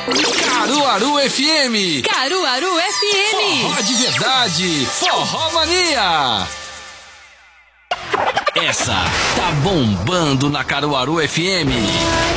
Caruaru FM. Caruaru FM. Forró de verdade. Forró Mania. Essa tá bombando na Caruaru FM.